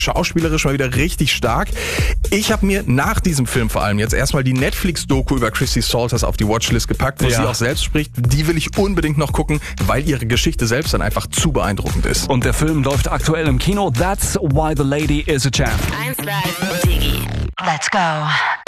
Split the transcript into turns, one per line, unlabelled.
schauspielerisch mal wieder richtig stark. Ich habe mir nach diesem Film vor allem jetzt erstmal die Netflix-Doku über Christy Salters auf die Watchlist gepackt, wo sie auch selbst spricht. Die will ich unbedingt noch gucken, weil ihre Geschichte selbst dann einfach zu beeindruckend ist.
Und der Film läuft aktuell im Kino. That's Why the Lady is a Champ.
1 Live, Diggi. Let's go.